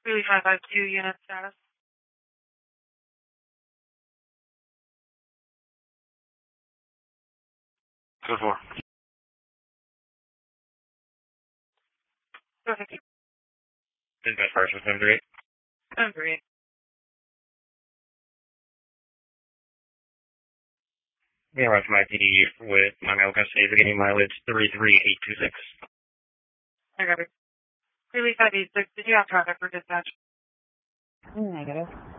Really 552 unit status. Code 4. Perfect. Dispatch First, 738. Great. Yeah, right from IPD with my mail custody beginning mileage 33826. I got it. Really 586. Did you have traffic for dispatch? Negative.